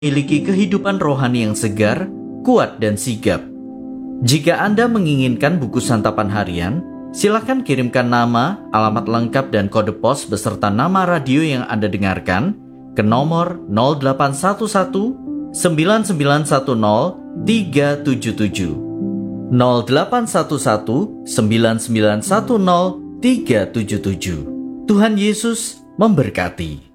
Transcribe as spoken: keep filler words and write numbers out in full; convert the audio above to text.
memiliki kehidupan rohani yang segar, kuat, dan sigap. Jika Anda menginginkan buku santapan harian, silakan kirimkan nama, alamat lengkap, dan kode pos beserta nama radio yang Anda dengarkan ke nomor nol delapan satu satu sembilan sembilan satu nol tiga tujuh tujuh nol delapan satu satu sembilan sembilan satu nol tiga tujuh tujuh. Tuhan Yesus memberkati.